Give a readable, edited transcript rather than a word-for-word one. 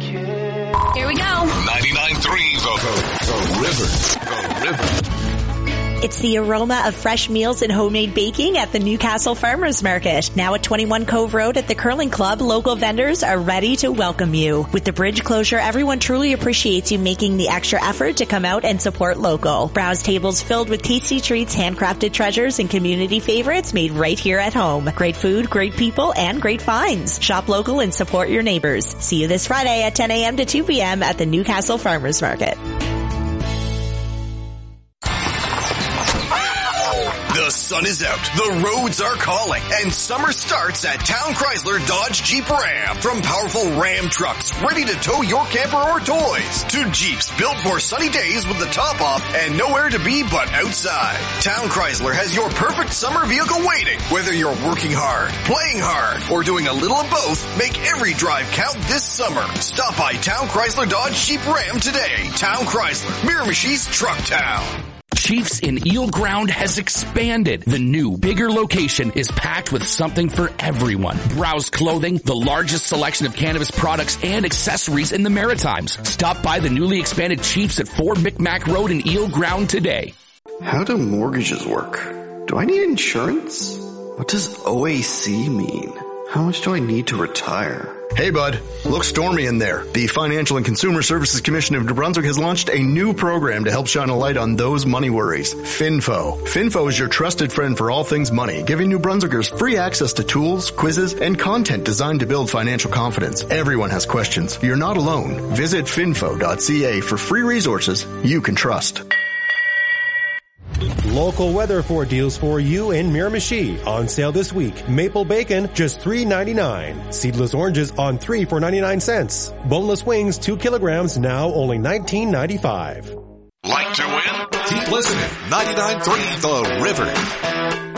Here we go. 99.3 The River. It's the aroma of fresh meals and homemade baking at the Newcastle Farmers Market. Now at 21 Cove Road at the Curling Club, local vendors are ready to welcome you. With the bridge closure, everyone truly appreciates you making the extra effort to come out and support local. Browse tables filled with tasty treats, handcrafted treasures, and community favorites made right here at home. Great food, great people, and great finds. Shop local and support your neighbors. See you this Friday at 10 a.m. to 2 p.m. at the Newcastle Farmers Market. The sun is out, the roads are calling, and summer starts at Town Chrysler Dodge Jeep Ram. From powerful Ram trucks ready to tow your camper or toys, to Jeeps built for sunny days with the top off and nowhere to be but outside. Town Chrysler has your perfect summer vehicle waiting. Whether you're working hard, playing hard, or doing a little of both, make every drive count this summer. Stop by Town Chrysler Dodge Jeep Ram today. Town Chrysler, Miramishi's Truck Town. Chiefs in Eel Ground has expanded. The new, bigger location is packed with something for everyone. Browse clothing, the largest selection of cannabis products and accessories in the Maritimes. Stop by the newly expanded Chiefs at 4 Micmac Road in Eel Ground today. How do mortgages work? Do I need insurance? What does OAC mean? How much do I need to retire? Hey bud, looks stormy in there. The Financial and Consumer Services Commission of New Brunswick has launched a new program to help shine a light on those money worries. Finfo. Finfo is your trusted friend for all things money, giving New Brunswickers free access to tools, quizzes, and content designed to build financial confidence. Everyone has questions. You're not alone. Visit finfo.ca for free resources you can trust. Local Weatherford deals for you in Miramichi. On sale this week. Maple bacon, just $3.99. Seedless oranges on 3 for 99 cents. Boneless wings, 2 kilograms, now only $19.95. Like to win? Keep listening. 99.3 The River.